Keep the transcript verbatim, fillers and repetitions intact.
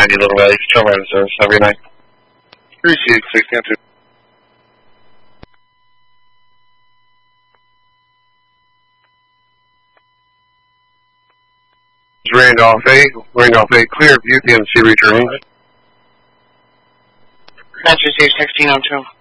ninety Little Valley, Trail Rider Service, have a good night. Appreciate it, six ten two. Randolph eight, Randolph eight, clear, view P M C returning. That's received sixteen oh two.